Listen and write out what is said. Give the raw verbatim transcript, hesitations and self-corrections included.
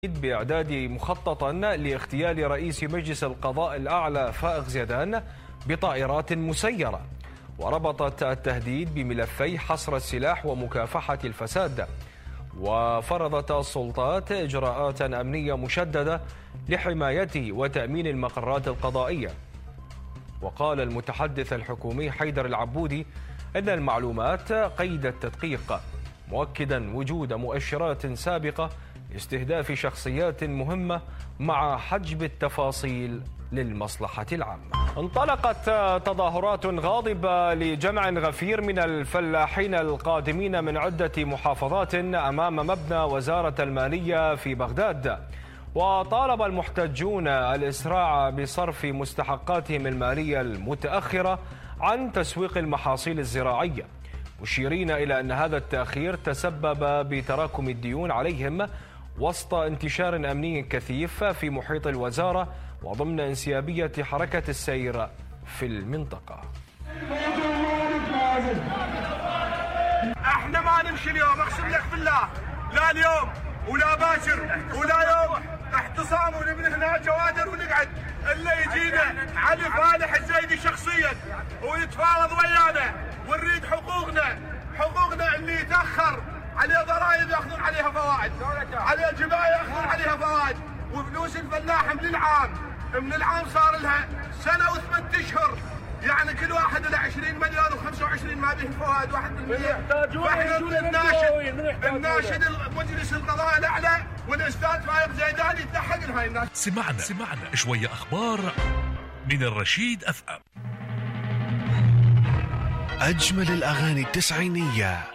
بإعداد مخططا لاغتيال رئيس مجلس القضاء الأعلى فائق زيدان بطائرات مسيرة، وربطت التهديد بملفي حصر السلاح ومكافحة الفساد. وفرضت السلطات إجراءات أمنية مشددة لحماية وتأمين المقرات القضائية. وقال المتحدث الحكومي حيدر العبودي أن المعلومات قيد التدقيق، مؤكدا وجود مؤشرات سابقة لاستهداف شخصيات مهمة مع حجب التفاصيل للمصلحة العامة. انطلقت تظاهرات غاضبة لجمع غفير من الفلاحين القادمين من عدة محافظات أمام مبنى وزارة المالية في بغداد، وطالب المحتجون الإسراع بصرف مستحقاتهم المالية المتأخرة عن تسويق المحاصيل الزراعية، مشيرين إلى أن هذا التأخير تسبب بتراكم الديون عليهم وسط انتشار أمني كثيف في محيط الوزارة وضمن انسيابية حركة السير في المنطقة. احنا ما نمشي اليوم، اقسم لك بالله، لا اليوم ولا باكر ولا يوم احتصام ونبني هنا جوادر ونقعد الا يجينا علي فالح الزيدي شخصيا ويتفاوض ويانا ونريد حقوقنا، حقوقنا اللي يتاخر عليه ضرائب ياخذون عليها فوائد، عليه جبايه ياخذون عليها فوائد، وفلوس الفلاح من العام من العام صار لها سنه وثمان اشهر، يعني كل واحد له عشرين مليون وخمسة وعشرين ما به فوائد واحد بالمية. فاحنا الناشد الناشد مجلس القضاء الاعلى والاستاذ فايق زيدان يتلحق لهاي الناس. سمعنا سمعنا شويه اخبار من الرشيد اف ام. اجمل الاغاني التسعينيه